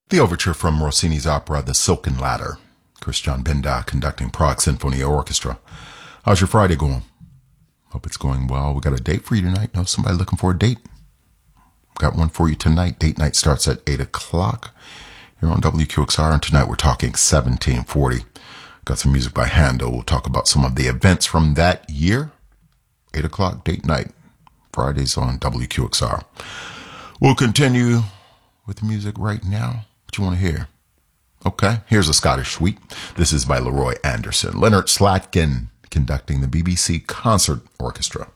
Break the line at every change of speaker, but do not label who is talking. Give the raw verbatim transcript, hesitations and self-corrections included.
The overture from Rossini's opera The Silken Ladder. Christian Benda conducting Prague Symphony Orchestra. How's your Friday going? Hope it's going well. We got a date for you tonight. Know somebody looking for a date? Got one for you tonight. Date night starts at eight o'clock. Here on W Q X R, and tonight we're talking seventeen forty. Got some music by Handel. We'll talk about some of the events from that year. eight o'clock date night. Fridays on W Q X R. We'll continue with the music right now. What you want to hear? Okay, here's a Scottish suite. This is by Leroy Anderson. Leonard Slatkin conducting the B B C Concert Orchestra.